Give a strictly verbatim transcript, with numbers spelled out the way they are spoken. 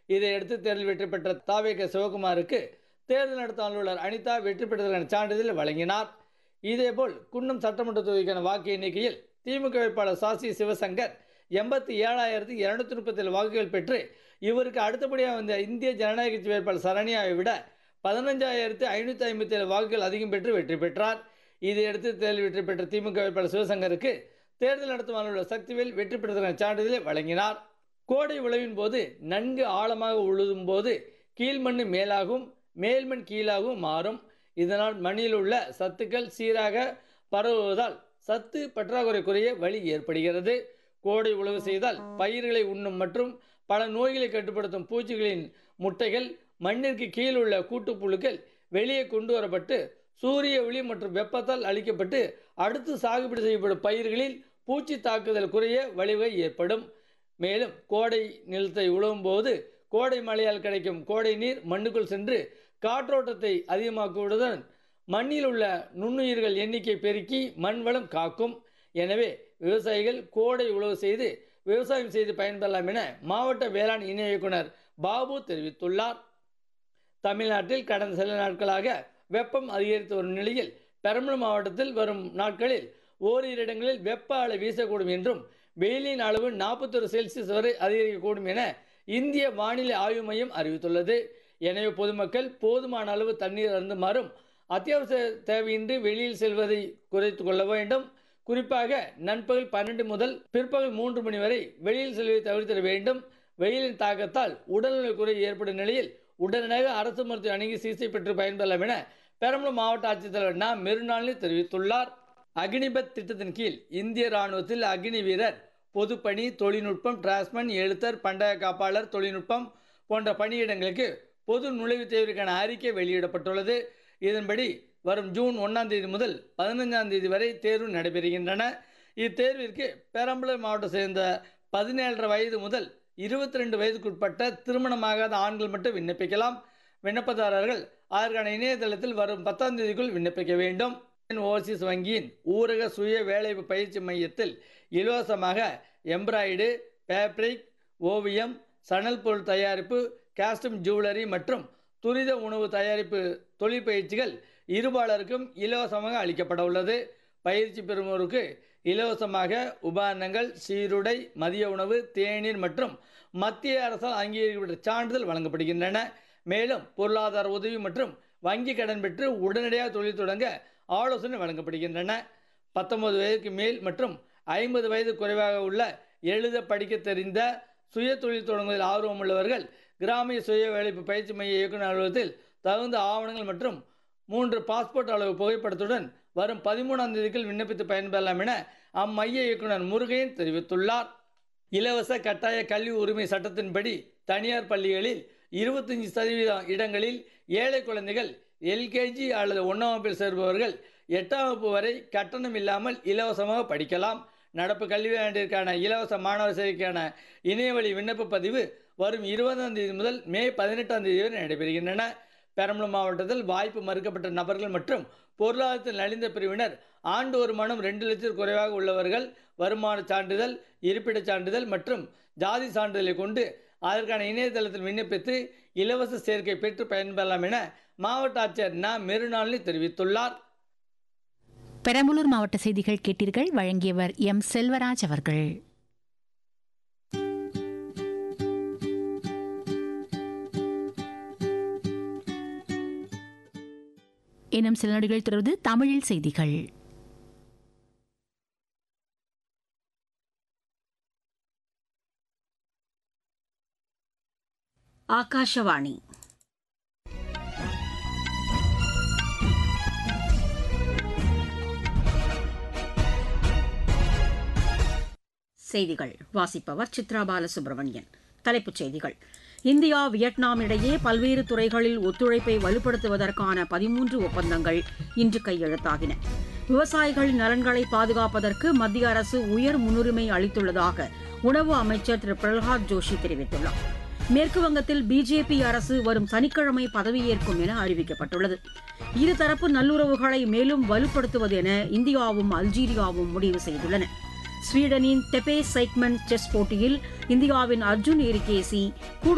இதையடுத்து தேர்தல் வெற்றி பெற்ற தாவேக சிவகுமாருக்கு தேர்தல் நடத்தும் அலுவலர் அனிதா வெற்றி பெற்றதற்கான சான்றிதழ் வழங்கினார். இதேபோல் குன்னம் சட்டமன்ற தொகுதிக்கான வாக்கு எண்ணிக்கையில் திமுக வேட்பாளர் சாசி சிவசங்கர் எண்பத்தி ஏழாயிரத்தி இருநூத்தி முப்பத்தி ஏழு வாக்குகள் பெற்று இவருக்கு அடுத்தபடியாக வந்த இந்திய ஜனநாயக கட்சி வேட்பாளர் சரண்யாவை விட பதினஞ்சாயிரத்தி ஐநூற்றி ஐம்பத்தி ஏழு வாக்குகள் அதிகம் பெற்று வெற்றி பெற்றார். இதையடுத்து தேர்தல் வெற்றி பெற்ற திமுக வேட்பாளர் சிவசங்கருக்கு தேர்தல் நடத்தும் அலுவலர் சக்திவேல் வெற்றி பெற்றதற்கான சான்றிதழை வழங்கினார். கோடை உழவின் போது நன்கு ஆழமாக உழுதும் போது கீழ்மண் மேலாகவும் மேல்மண் கீழாகவும் மாறும். இதனால் மண்ணில் உள்ள சத்துக்கள் சீராக பரவுவதால் சத்து பற்றாக்குறை குறைய வழி ஏற்படுகிறது. கோடை உழவு செய்தால் பயிர்களை உண்ணும் மற்றும் பல நோய்களை கட்டுப்படுத்தும் பூச்சிகளின் முட்டைகள் மண்ணிற்கு கீழ் உள்ள கூட்டுப்புழுக்கள் வெளியே கொண்டு வரப்பட்டு சூரிய ஒளி மற்றும் வெப்பத்தால் அளிக்கப்பட்டு அடுத்து சாகுபடி செய்யப்படும் பயிர்களில் பூச்சி தாக்குதல் குறைய வழிவகை ஏற்படும். மேலும் கோடை நிலத்தை உழவும் போது கோடை மழையால் கிடைக்கும் கோடை நீர் மண்ணுக்குள் சென்று காற்றோட்டத்தை அதிகமாக்குவதுடன் மண்ணில் உள்ள நுண்ணுயிர்கள் எண்ணிக்கை பெருக்கி மண் வளம் காக்கும். எனவே விவசாயிகள் கோடை உழவு செய்து விவசாயம் செய்து பயன்பெறலாம் என மாவட்ட வேளாண் இணை இயக்குனர் பாபு தெரிவித்துள்ளார். தமிழ்நாட்டில் கடந்த சில நாட்களாக வெப்பம் அதிகரித்து வரும் நிலையில் பெரம்பலூர் மாவட்டத்தில் வரும் நாட்களில் ஓரிரு இடங்களில் வெப்ப அலை வீசக்கூடும் என்றும் வெயிலின் அளவு நாற்பத்தொரு செல்சியஸ் வரை அதிகரிக்கக்கூடும் என இந்திய வானிலை ஆய்வு மையம் அறிவித்துள்ளது. எனவே பொதுமக்கள் போதுமான அளவு தண்ணீர் அருந்துமாறும் அத்தியாவசிய தேவையின்றி வெளியில் செல்வதை குறைத்து கொள்ள வேண்டும். குறிப்பாக நண்பகல் பன்னெண்டு முதல் பிற்பகல் மூன்று மணி வரை வெளியில் செல்வதை தவிர்த்திட வேண்டும். வெயிலின் தாக்கத்தால் உடல்நல குறை ஏற்படும் நிலையில் உடனடியாக அரசு மருத்துவ அணுகி சிகிச்சை பெற்று பயன்பெறலாம் என பெரம்பலூர் மாவட்ட ஆட்சித்தலைவர் நா மெருநாளினி தெரிவித்துள்ளார். அக்னிபத் திட்டத்தின் கீழ் இந்திய ராணுவத்தில் அக்னி வீரர், பொதுப்பணி, தொழில்நுட்பம், டிராஸ்மன், எழுத்தர், பண்டய காப்பாளர், தொழில்நுட்பம் போன்ற பணியிடங்களுக்கு பொது நுழைவுத் தேர்விற்கான அறிக்கை வெளியிடப்பட்டுள்ளது. இதன்படி வரும் ஜூன் ஒன்றாம் தேதி முதல் பதினைஞ்சாம் தேதி வரை தேர்வு நடைபெறுகின்றன. இத்தேர்விற்கு பெரம்பலூர் மாவட்டம் சேர்ந்த பதினேழரை வயது முதல் இருபத்தி ரெண்டு வயதுக்குட்பட்ட திருமணமாகாத ஆண்கள் மட்டும் விண்ணப்பிக்கலாம். விண்ணப்பதாரர்கள் அதற்கான இணையதளத்தில் வரும் பத்தாம் தேதிக்குள் விண்ணப்பிக்க வேண்டும். ஓவர்சீஸ் வங்கியின் ஊரக சுய வேலைவாய்ப்பு பயிற்சி மையத்தில் இலவசமாக எம்ப்ராய்டு, ஃபேப்ரிக், ஓவியம், சணல் பொருள் தயாரிப்பு, காஸ்டியூம் ஜுவல்லரி மற்றும் துரித உணவு தயாரிப்பு தொழிற்பயிற்சிகள் இருபாலருக்கும் இலவசமாக அளிக்கப்பட உள்ளது. பயிற்சி பெறுவோருக்கு இலவசமாக உபகரணங்கள், சீருடை, மதிய உணவு, தேநீர் மற்றும் மத்திய அரசால் அங்கீகரிக்கப்பட்ட சான்றிதழ் வழங்கப்படுகின்றன. மேலும் பொருளாதார உதவி மற்றும் வங்கி கடன் பெற்று உடனடியாக தொழில் தொடங்க ஆலோசனை வழங்கப்படுகின்றன. பத்தொன்பது வயதுக்கு மேல் மற்றும் ஐம்பது வயது குறைவாக உள்ள எழுத படிக்க தெரிந்த சுய தொழில் தொடங்குவதில் ஆர்வம் உள்ளவர்கள் கிராமிய சுய வேலைப்பு பயிற்சி மைய இயக்குநர் அலுவலகத்தில் தகுந்த ஆவணங்கள் மற்றும் மூன்று பாஸ்போர்ட் அளவு புகைப்படத்துடன் வரும் பதிமூணாம் தேதிக்குள் விண்ணப்பித்து பயன்பெறலாம் என அம்மைய இயக்குநர் முருகையன் தெரிவித்துள்ளார். இலவச கட்டாய கல்வி உரிமை சட்டத்தின்படி தனியார் பள்ளிகளில் இருபத்தஞ்சு சதவீதம் இடங்களில் ஏழை குழந்தைகள் எல்கேஜி அல்லது ஒன்றாம் வகுப்பில் சேர்பவர்கள் எட்டாம் வகுப்பு வரை கட்டணம் இல்லாமல் இலவசமாக படிக்கலாம். நடப்பு கல்வியாண்டிற்கான இலவச மாணவர் சேர்க்கைக்கான இணையவழி விண்ணப்ப பதிவு வரும் இருபதாம் தேதி முதல் மே பதினெட்டாம் தேதி வரை நடைபெறுகின்றன. பெரம்பலூர் மாவட்டத்தில் வாய்ப்பு மறுக்கப்பட்ட நபர்கள் மற்றும் பொருளாதாரத்தில் நலிந்த பிரிவினர் ஆண்டு வருமானம் ரெண்டு லட்சம் குறைவாக உள்ளவர்கள் வருமான சான்றிதழ், இருப்பிடச் சான்றிதழ் மற்றும் ஜாதி சான்றிதழை கொண்டு அதற்கான இணையதளத்தில் விண்ணப்பித்து இலவச சேர்க்கை பெற்று பயன்பெறலாம் என மாவட்ட ஆட்சியர் நா மெருநாளினி தெரிவித்துள்ளார். பெரம்பலூர் மாவட்ட செய்திகள் கேட்டீர்கள். வழங்கியவர் எம் செல்வராஜ் அவர்கள். இன்னும் சில நொடிகள் தொடர்ந்து தமிழில் செய்திகள். ஆகாஷவாணி. செய்திகள் வாசிப்பவர் சித்ரா பாலசுப்ரமணியன். தலைப்புச் செய்திகள். இந்தியா வியட்நாம் இடையே பல்வேறு துறைகளில் ஒத்துழைப்பை வலுப்படுத்துவதற்கான பதிமூன்று ஒப்பந்தங்கள் இன்று கையெழுத்தாகின. விவசாயிகளின் நலன்களை பாதுகாப்பதற்கு மத்திய அரசு உயர் முன்னுரிமை அளித்துள்ளதாக உணவு அமைச்சர் திரு பிரகலாத் ஜோஷி தெரிவித்துள்ளார். மேற்குவங்கத்தில் பிஜேபி அரசு வரும் சனிக்கிழமை பதவியேற்கும் என அறிவிக்கப்பட்டுள்ளது. இருதரப்பு நல்லுறவுகளை மேலும் வலுப்படுத்துவது என இந்தியாவும் அல்ஜீரியாவும் முடிவு செய்துள்ளன. ஸ்வீடனின் தெபே சைக்மன் செஸ் போட்டியில் இந்தியாவின் அர்ஜுன் எரிகேசி